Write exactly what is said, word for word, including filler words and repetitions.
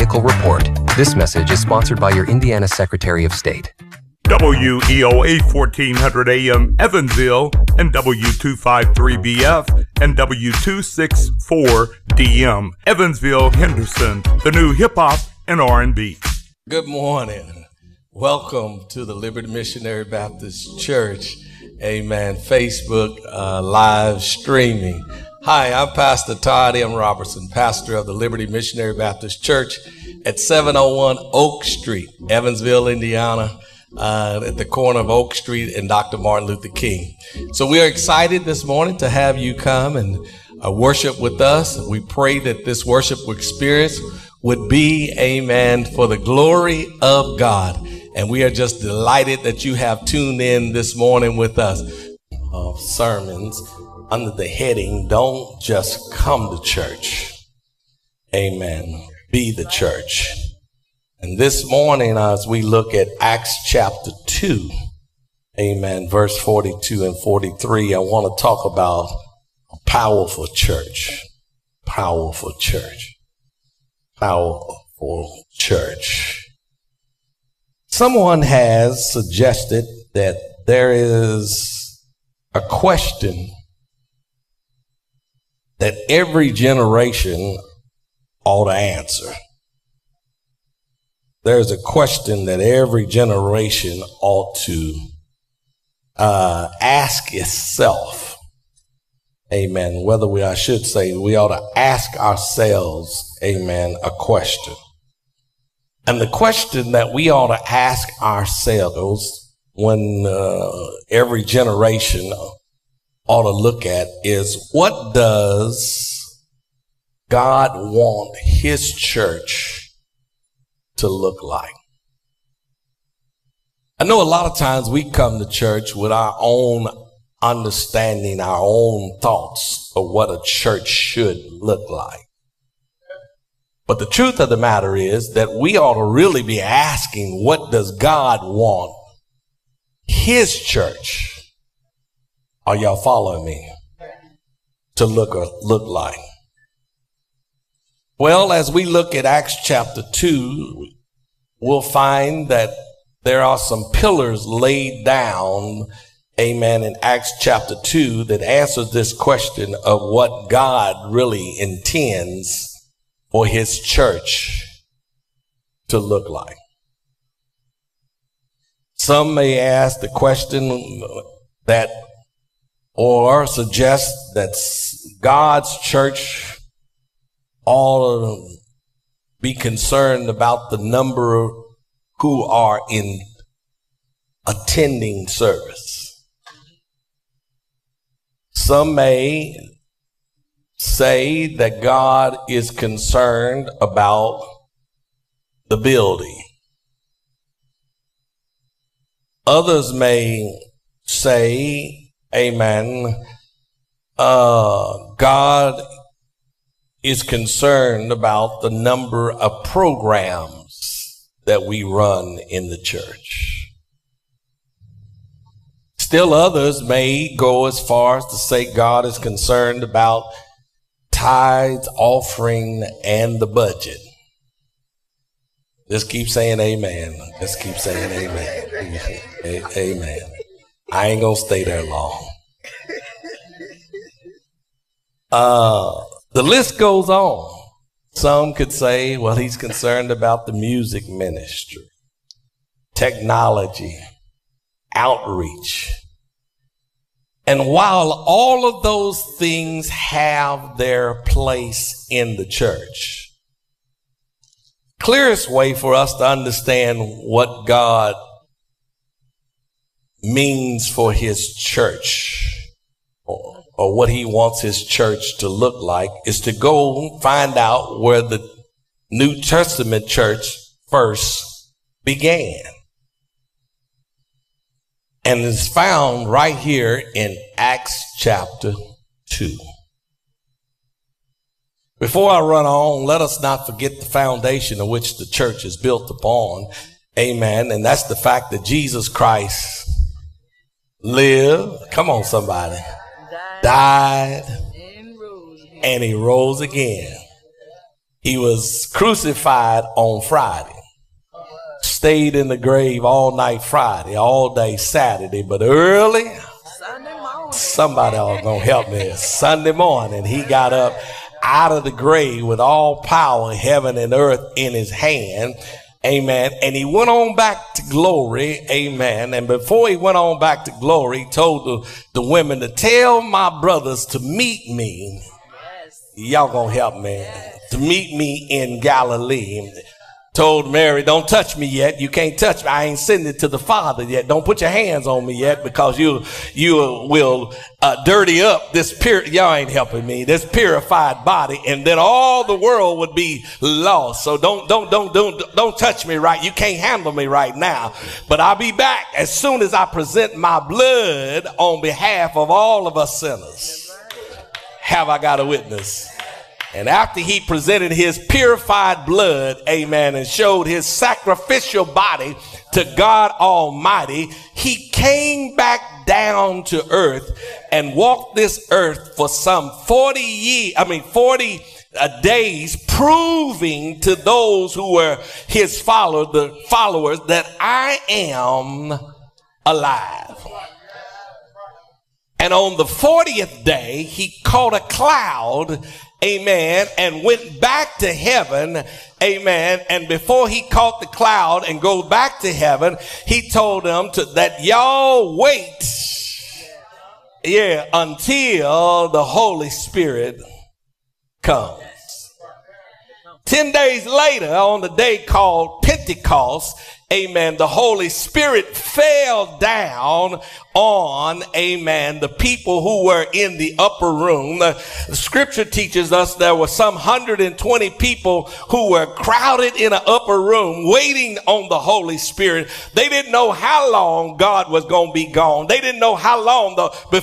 Political Report. This message is sponsored by your Indiana Secretary of State. W E O A fourteen hundred A M Evansville and W two fifty-three B F and W two sixty-four D M Evansville Henderson, the new hip hop and R and B. Good morning. Welcome to the Liberty Missionary Baptist Church. Amen. Facebook uh, live streaming. Hi, I'm Pastor Todd M. Robertson, pastor of the Liberty Missionary Baptist Church at seven oh one Oak Street, Evansville, Indiana. Uh, at the corner of Oak Street and Doctor Martin Luther King. So we are excited this morning to have you come and uh, worship with us. We pray that this worship experience would be, amen, for the glory of God. And we are just delighted that you have tuned in this morning with us. Uh, sermons under the heading, Don't Just Come to Church. Amen. Be the church. And this morning, as we look at Acts chapter two, amen, verse forty-two and forty-three, I want to talk about a powerful church, powerful church, powerful church. Someone has suggested that there is a question that every generation ought to answer. There's a question that every generation ought to uh, ask itself. Amen. Whether we, I should say, we ought to ask ourselves, amen, a question. And the question that we ought to ask ourselves when uh, every generation ought to look at is, what does God want his church to look like? I know a lot of times we come to church with our own understanding, our own thoughts of what a church should look like. But the truth of the matter is that we ought to really be asking, what does God want his church, are y'all following me, to look or look like? Well, as we look at Acts chapter two, we'll find that there are some pillars laid down, amen, in Acts chapter two that answers this question of what God really intends for his church to look like. Some may ask the question that, or suggest that God's church ought to be concerned about the number who are in attending service. Some may say that God is concerned about the building. Others may say, amen, uh, God is concerned about the number of programs that we run in the church. Still others may go as far as to say God is concerned about tithes, offering, and the budget. Just keep saying amen. Just keep saying amen. Amen. I ain't gonna stay there long. Uh, The list goes on. Some could say, well, he's concerned about the music ministry, technology, outreach. And while all of those things have their place in the church, clearest way for us to understand what God means for his church, or or what he wants his church to look like, is to go find out where the New Testament church first began. And is found right here in Acts chapter two. Before I run on, let us not forget the foundation of which the church is built upon. Amen. And that's the fact that Jesus Christ lived. Come on, somebody. Died, and he rose again. He was crucified on Friday. Stayed in the grave all night Friday, all day Saturday, but early, Sunday morning. somebody else gonna help me. Sunday morning, he got up out of the grave with all power, heaven and earth in his hand. Amen. And he went on back to glory. Amen. And before he went on back to glory, he told the, the women to tell my brothers to meet me. Yes. Y'all gonna help me. To meet me in Galilee. Told Mary, don't touch me yet. You can't touch me. I ain't sending it to the Father yet. Don't put your hands on me yet, because you you will uh, dirty up this pure. Y'all ain't helping me. This purified body, and then all the world would be lost. So don't don't don't don't don't touch me right. You can't handle me right now. But I'll be back as soon as I present my blood on behalf of all of us sinners. Have I got a witness? And after he presented his purified blood, amen, and showed his sacrificial body to God Almighty, he came back down to earth and walked this earth for some forty years, I mean, forty uh, days, proving to those who were his followers, the followers, that I am alive. And on the fortieth day, he caught a cloud, amen, and went back to heaven, amen. And before he caught the cloud and go back to heaven, he told them to, that y'all wait, yeah, until the Holy Spirit comes. Ten days later, on the day called Pentecost, amen, the Holy Spirit fell down on, amen, the people who were in the upper room. The scripture teaches us there were some one hundred twenty people who were crowded in an upper room waiting on the Holy Spirit. They didn't know how long God was going to be gone. They didn't know how long the